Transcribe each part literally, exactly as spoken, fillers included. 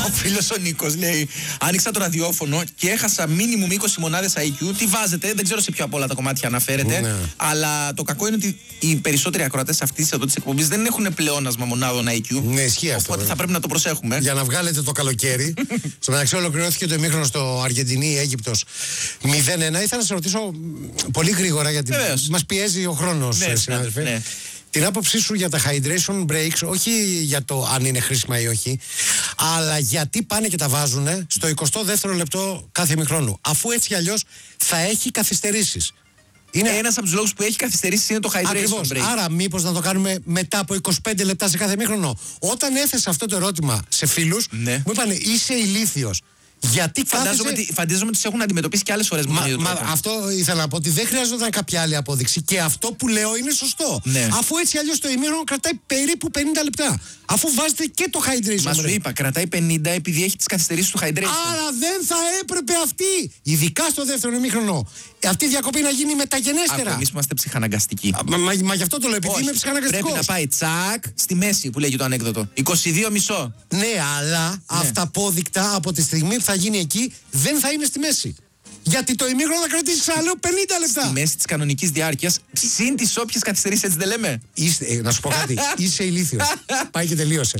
Ο φίλος ο Νίκος λέει: άνοιξα το ραδιόφωνο και έχασα μίνιμουμ είκοσι μονάδες άι κιου. Τι βάζετε, δεν ξέρω σε ποιο από όλα τα κομμάτια αναφέρεται. Ναι. Αλλά το κακό είναι ότι οι περισσότεροι ακροατές αυτής εδώ της εκπομπής δεν έχουν πλεόνασμα μονάδων άι κιου. Ναι, ισχύει αυτό. Οπότε θα πρέπει να το προσέχουμε. Για να βγάλετε το καλοκαίρι. Στο μεταξύ, ολοκληρώθηκε το ημίχρονο στο Αργεντινή-Αίγυπτος μηδέν ένα. Ήθελα να σε ρωτήσω πολύ γρήγορα, γιατί μας πιέζει ο χρόνος, ναι, συνάδελφε. Ναι. Την άποψή σου για τα hydration breaks, όχι για το αν είναι χρήσιμα ή όχι, αλλά γιατί πάνε και τα βάζουν στο εικοστό δεύτερο λεπτό κάθε ημιχρόνου, αφού έτσι κι αλλιώς θα έχει καθυστερήσεις. Είναι ένας από τους λόγους που έχει καθυστερήσεις είναι το hydration Ακριβώς. break. Άρα, μήπως να το κάνουμε μετά από είκοσι πέντε λεπτά σε κάθε ημίχρονο? Όταν έθεσα αυτό το ερώτημα σε φίλους, ναι, μου είπαν είσαι ηλίθιος. Γιατί φαντάζομαι, κάθεσαι... φαντάζομαι ότι τις έχουν αντιμετωπίσει και άλλες φορές με τον ίδιο τρόπο. Αυτό ήθελα να πω, ότι δεν χρειαζόταν κάποια άλλη απόδειξη. Και αυτό που λέω είναι σωστό. Ναι. Αφού έτσι αλλιώς το ημίχρονο κρατάει περίπου πενήντα λεπτά. Αφού βάζετε και το hydration. Μα σου είπα, κρατάει πενήντα επειδή έχει τις καθυστερήσεις του hydration. Άρα δεν θα έπρεπε αυτή, ειδικά στο δεύτερο ημίχρονο, αυτή η διακοπή να γίνει μεταγενέστερα. Εμείς είμαστε ψυχαναγκαστικοί. Μα, μα, μα γι' αυτό το λέω, επειδή είμαι ψυχαναγκαστικός. Πρέπει να πάει τσακ στη μέση που λέγει το ανέκδοτο. είκοσι δύο μισό. Ναι, αλλά ναι, αυταπόδεικτα από τη στιγμή που θα γίνει εκεί δεν θα είναι στη μέση. Γιατί το ημίχρονο θα κρατήσει, ξαναλέω, πενήντα λεπτά. Στη μέση της κανονικής διάρκειας, συν τις όποιες καθυστερήσεις, έτσι δεν λέμε. Είστε, ε, να σου πω κάτι, είσαι ηλίθιος. Πάει και τελείωσε.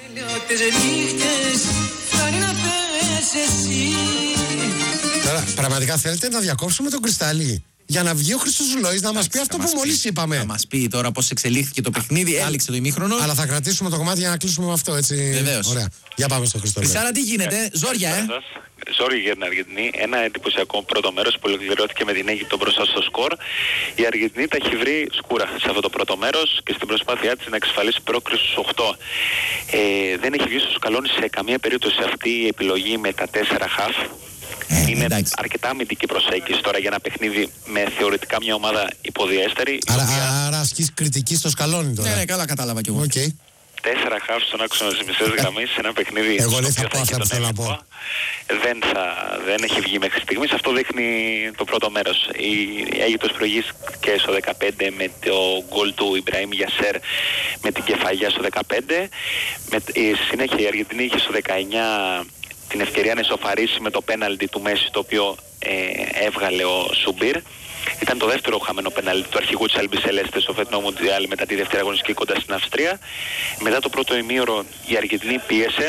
Τώρα, πραγματικά θέλετε να διακόψουμε τον Κρυστάλλι για να βγει ο Χριστοζουλόης να μας πει αυτό που μόλις είπαμε. Να μας πει τώρα πώς εξελίχθηκε το παιχνίδι, έληξε το ημίχρονο. Αλλά θα κρατήσουμε το κομμάτι για να κλείσουμε με αυτό, έτσι. Βεβαίως. Ωραία. Για πάμε στο Χριστοζουλόη. Χρυσάρα, τι γίνεται, ζόρια, ε. Ζόρι για την Αργεντινή. Ένα εντυπωσιακό πρώτο μέρος που ολοκληρώθηκε με την Αίγυπτο μπροστά στο σκορ. Η Αργεντινή τα έχει βρει σκούρα σε αυτό το πρώτο μέρος και στην προσπάθειά της να εξασφαλίσει πρόκριση στους οκτώ. Ε, δεν έχει βγει στο σκαλόνι σε καμία περίπτωση αυτή η επιλογή με τα τέσσερα χαφ. Ε, είναι εντάξει. αρκετά αμυντική προσέγγιση τώρα για ένα παιχνίδι με θεωρητικά μια ομάδα υποδιέστερη. Άρα, οποία... άρα ασκείς κριτική στο σκαλόνι τώρα. Ναι, ναι, καλά κατάλαβα κι εγώ. Okay. Τέσσερα χαφ στον άξονα της μισές γραμμής σε ένα παιχνίδι. Εγώ δεν θα πω αυτά που θέλω να πω. Δεν, θα, δεν έχει βγει μέχρι στιγμής. Αυτό δείχνει το πρώτο μέρος. Η Αίγυπτος προηγήθηκε στο δεκαπέντε με το γκολ του Ιμπραήμ Γιασέρ με την κεφαλιά στο δεκαπέντε. Με, η συνέχεια η Αργεντινή είχε στο δεκαεννιά την ευκαιρία να ισοφαρίσει με το πέναλτι του Μέση, το οποίο ε, έβγαλε ο Σουμπίρ. Ήταν το δεύτερο χαμένο πέναλτι του αρχηγού της Αλμπισελέστε στο φετινό Μουντιάλ μετά τη δεύτερη αγωνιστική κοντά στην Αυστρία. Μετά το πρώτο ημίωρο η Αργεντινή πίεσε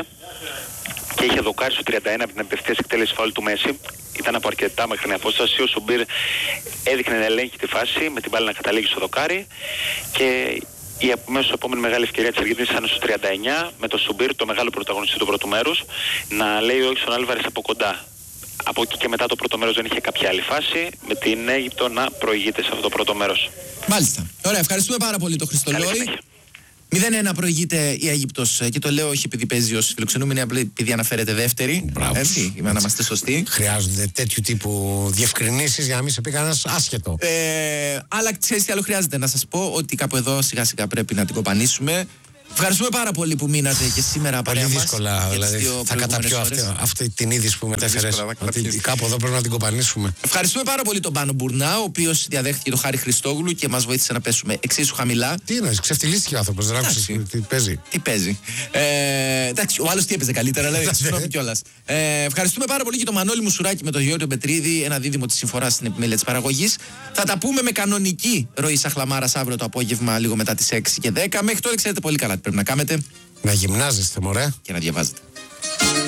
και είχε δοκάρει στο τριάντα ένα από την απευθείας εκτέλεση φάουλ του Μέση. Ήταν από αρκετά μέχρι την απόσταση. Ο Σουμπίρ έδειχνε να ελέγχει τη φάση με την μπάλα να καταλήγει στο δοκάρι και η αμέσως επόμενη μεγάλη ευκαιρία της Αργεντινής ήταν στο τριάντα εννιά με τον Σουμπίρ, το μεγάλο πρωταγωνιστή του πρώτου μέρους, να λέει όχι στον Άλβαρες από κοντά. Από εκεί και μετά το πρώτο μέρος δεν είχε κάποια άλλη φάση, με την Αίγυπτο να προηγείται σε αυτό το πρώτο μέρος. Μάλιστα. Ωραία, ευχαριστούμε πάρα πολύ τον Χριστολόη. μηδέν ένα προηγείται η Αίγυπτος και το λέω όχι επειδή παίζει ως φιλοξενούμενη, απλά επειδή αναφέρεται δεύτερη. Μπράβο. Έτσι, για να είμαστε σωστοί. Χρειάζονται τέτοιου τύπου διευκρινήσεις για να μην σε πει κανένας άσχετο. Ε, αλλά ξέρεις τι άλλο χρειάζεται να σας πω, ότι κάπου εδώ σιγά σιγά πρέπει να την κοπανίσουμε. Ευχαριστούμε πάρα πολύ που μείνατε και σήμερα παρέα μας. Πολύ δύσκολα, δηλαδή. Θα καταπιώ αυτή, αυτή την είδηση που μετέφερες. Ότι κάπου εδώ πρέπει να την κοπανίσουμε. Ευχαριστούμε πάρα πολύ τον Πάνο Μπουρνά, ο οποίος διαδέχτηκε το Χάρη Χριστόγλου και μας βοήθησε να πέσουμε εξίσου χαμηλά. Τι εννοείς, ξεφτυλίστηκε ο άνθρωπος, δεν άκουσες τι παίζει. Τι παίζει. Ε, εντάξει, ο άλλος τι έπαιζε καλύτερα, λέει. Συγγνώμη κιόλας. Ε, ευχαριστούμε πάρα πολύ και τον Μανώλη Μουσουράκη με τον Γεώργιο Πετρίδη, ένα δίδυμο της συμφοράς στην επιμέλεια της παραγωγής. Θα τα πούμε με κανονική ροή Σαχλαμάρας αύριο το απόγευμα, λίγο μετά τις έξι και δέκα. Μέχρι τώρα ξέρετε πολύ καλά τι πρέπει να κάνετε. Να γυμνάζεστε, μωρέ. Και να διαβάζετε.